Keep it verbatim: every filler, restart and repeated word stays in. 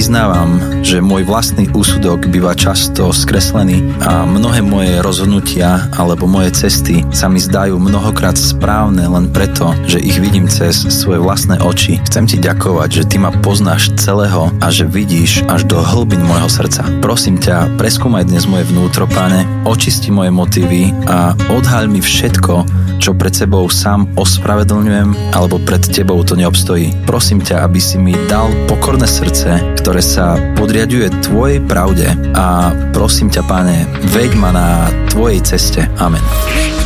priznávam, že môj vlastný úsudok býva často skreslený a mnohé moje rozhodnutia alebo moje cesty sa mi zdajú mnohokrát správne len preto, že ich vidím cez svoje vlastné oči. Chcem ti ďakovať, že ty ma poznáš celého a že vidíš až do hlbín môjho srdca. Prosím ťa, preskúmaj dnes moje vnútro, Pane, očisti moje motívy a odhaľ mi všetko, čo pred sebou sám ospravedlňujem alebo pred tebou to neobstojí. Prosím ťa, aby si mi dal pokorné srdce, ktoré sa podriaďuje tvojej pravde a prosím ťa, Pane, veď ma na tvojej ceste. Amen.